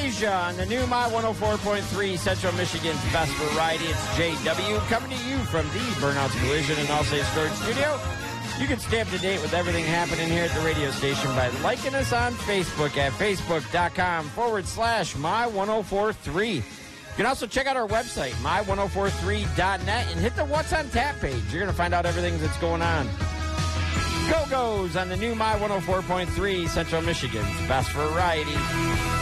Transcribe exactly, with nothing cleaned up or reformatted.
Asia on the new My one oh four point three Central Michigan's best variety. It's J W coming to you from the Burnouts Collision and All Safe Storage Studio. You can stay up to date with everything happening here at the radio station by liking us on Facebook at facebook.com forward slash My one oh four three. You can also check out our website, my one oh four three dot net, and hit the What's on Tap page. You're going to find out everything that's going on. Go-Go's on the new My one oh four point three Central Michigan's best variety.